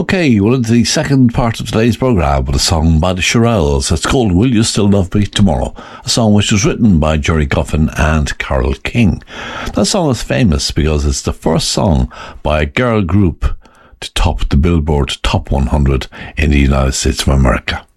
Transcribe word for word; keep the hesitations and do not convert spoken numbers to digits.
Okay, well, into the second part of today's programme with a song by the Shirelles. It's called Will You Still Love Me Tomorrow, a song which was written by Jerry Guffin and Carole King. That song is famous because it's the first song by a girl group to top the Billboard Top one hundred in the United States of America.